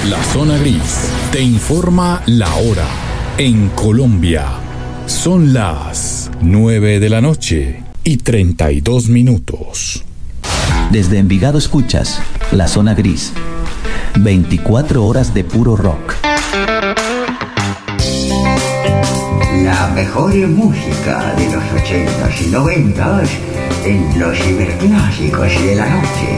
La Zona Gris te informa la hora. En Colombia son las 9 de la noche y 32 minutos. Desde Envigado escuchas La Zona Gris. 24 horas de puro rock. La mejor música de los 80s y 90s en los ciberclásicos de la noche.